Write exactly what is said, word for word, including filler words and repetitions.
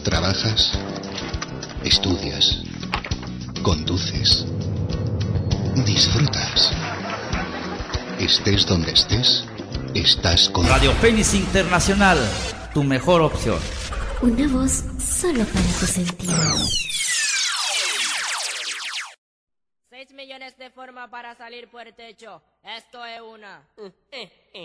Trabajas, estudias, conduces, disfrutas. Estés donde estés, estás con... Radio Fénix Internacional, tu mejor opción. Una voz solo para tus sentidos. Seis millones de formas para salir por el techo. Esto es una.